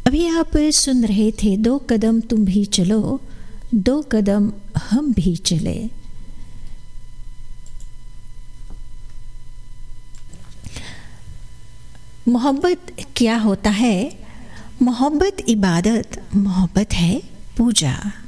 अभी आप सुन रहे थे दो कदम तुम भी चलो, दो कदम हम भी चले। मोहब्बत क्या होता है? मोहब्बत इबादत, मोहब्बत है पूजा।